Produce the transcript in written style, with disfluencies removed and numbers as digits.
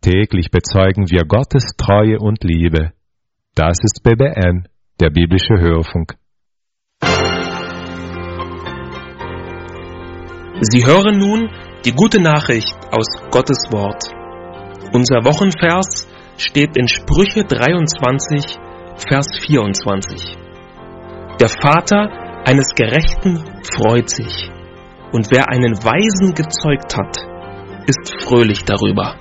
Täglich bezeugen wir Gottes Treue und Liebe. Das ist BBN, der biblische Hörfunk. Sie hören nun die gute Nachricht aus Gottes Wort. Unser Wochenvers steht in Sprüche 23, Vers 24. Der Vater eines Gerechten freut sich, und wer einen Weisen gezeugt hat, ist fröhlich darüber.